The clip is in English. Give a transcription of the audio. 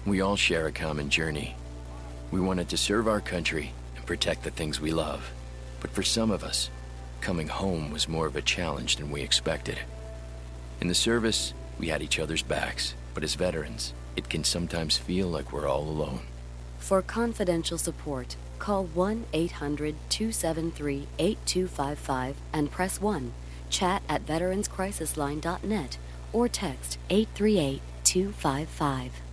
We all share a common journey. We wanted to serve our country and protect the things we love. But for some of us, coming home was more of a challenge than we expected. In the service, we had each other's backs, but as veterans, it can sometimes feel like we're all alone. For confidential support, call 1-800-273-8255 and press 1. Chat at veteranscrisisline.net or text 838-255.